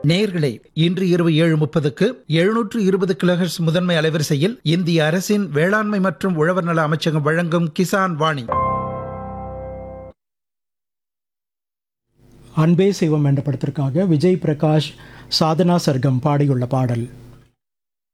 நேயர்களே, இன்று இரவு 7:30க்கு 720 கிலோஹெர்ட்ஸ் முதன்மை அலைவரிசையில் இந்திய அரசின் வேளாண்மை மற்றும் உழவர் நல அமைச்சகம் வழங்கும் கிசான் வாணி. அன்பே சிவம் என்ற படத்திற்காக விஜய் பிரகாஷ், சாதனா சர்க்கம் பாடியுள்ள பாடல்.